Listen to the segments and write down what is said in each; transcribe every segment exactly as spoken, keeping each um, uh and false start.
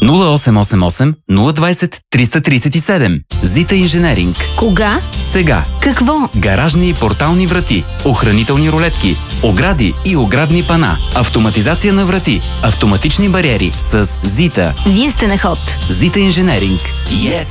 нула осем осем осем нула двайсет триста трийсет и седем. Зита Инженеринг. Кога? Сега. Какво? Гаражни и портални врати, охранителни ролетки, огради и оградни пана, автоматизация на врати, автоматични бариери с Зита. Вие сте на ход. Зита Инженеринг. Yes!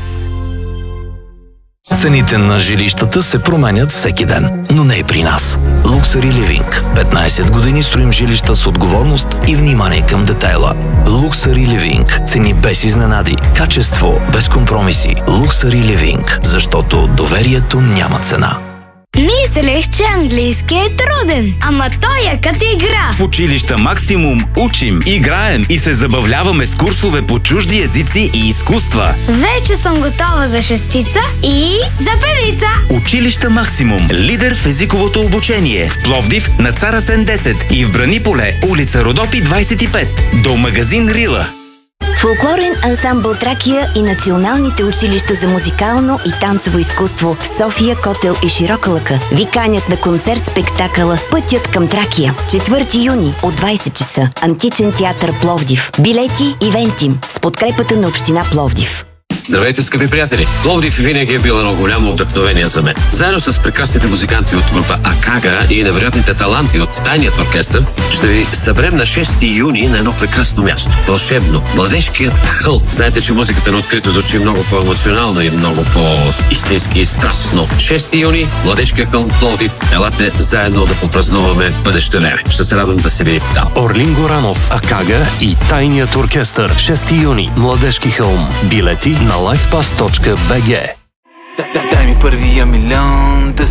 Цените на жилищата се променят всеки ден, но не и при нас. Luxury Living. петнайсет години строим жилища с отговорност и внимание към детайла. Luxury Living. Цени без изненади. Качество без компромиси. Luxury Living. Защото доверието няма цена. Мислех, че английски е труден, ама той е като игра. В училища Максимум учим, играем и се забавляваме с курсове по чужди езици и изкуства. Вече съм готова за шестица и за певица. Училища Максимум. Лидер в езиковото обучение. В Пловдив на Цар Асен десет и в Браниполе, улица Родопи двайсет и пет. До магазин Рила. Фолклорен ансамбъл Тракия и националните училища за музикално и танцово изкуство в София, Котел и Широка лъка ви канят на концерт-спектакъла "Пътят към Тракия". четвърти юни от двайсет часа. Античен театър Пловдив. Билети Ивентим с подкрепата на община Пловдив. Здравейте, скъпи приятели! Пловдив винаги е бил едно голямо вдъхновение за мен. Заедно с прекрасните музиканти от група Акага и невероятните таланти от Тайният оркестър, ще ви съберем на шести юни на едно прекрасно място. Вълшебно. Младежкият хълм. Знаете, че музиката на открито звучи много по-емоционално и много по-истински и страстно. шести юни, Младежкият хълм Пловдив. Елате заедно да попразнуваме бъдеще време. Ще се радвам да се видим. Да. Орлин Горанов, Акага и Тайният оркестър. шести юни, Младежки хълм. Билети на лайфпас точка би джи. Дай ми първия милион да